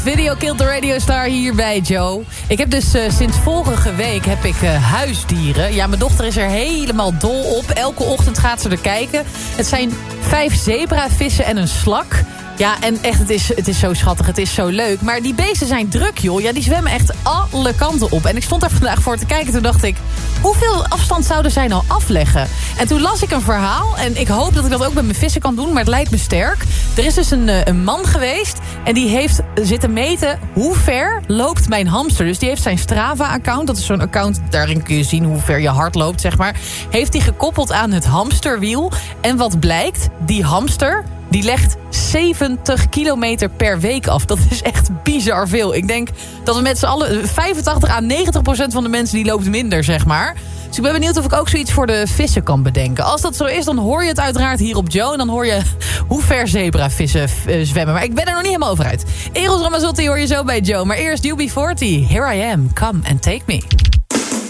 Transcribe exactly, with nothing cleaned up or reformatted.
Video Killed the Radio Star hier bij Joe. Ik heb dus uh, sinds vorige week heb ik uh, huisdieren. Ja, mijn dochter is er helemaal dol op. Elke ochtend gaat ze er kijken. Het zijn vijf zebravissen en een slak. Ja, en echt, het is, het is zo schattig, het is zo leuk. Maar die beesten zijn druk, joh. Ja, die zwemmen echt alle kanten op. En ik stond daar vandaag voor te kijken. Toen dacht ik, hoeveel afstand zouden zij nou afleggen? En toen las ik een verhaal. En ik hoop dat ik dat ook met mijn vissen kan doen. Maar het lijkt me sterk. Er is dus een, een man geweest. En die heeft zitten meten hoe ver loopt mijn hamster. Dus die heeft zijn Strava-account. Dat is zo'n account, daarin kun je zien hoe ver je hart loopt, zeg maar. Heeft die gekoppeld aan het hamsterwiel. En wat blijkt, die hamster die legt zeventig kilometer per week af. Dat is echt bizar veel. Ik denk dat we met z'n allen vijfentachtig à negentig procent van de mensen die loopt minder, zeg maar. Dus ik ben benieuwd of ik ook zoiets voor de vissen kan bedenken. Als dat zo is, dan hoor je het uiteraard hier op Joe. En dan hoor je hoe ver zebravissen uh, zwemmen. Maar ik ben er nog niet helemaal over uit. Eros Ramazzotti hoor je zo bij Joe. Maar eerst U B forty. Here I am. Come and take me.